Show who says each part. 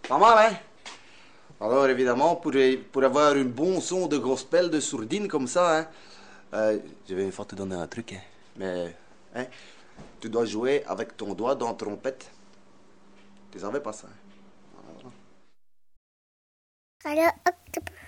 Speaker 1: Pas mal, hein? Alors, évidemment, pour avoir un bon son de gospel, de sourdine comme ça, hein, je vais une fois te donner un truc, hein. Mais, hein, tu dois jouer avec ton doigt dans la trompette. Tu savais pas ça, hein?
Speaker 2: Radio Octopus.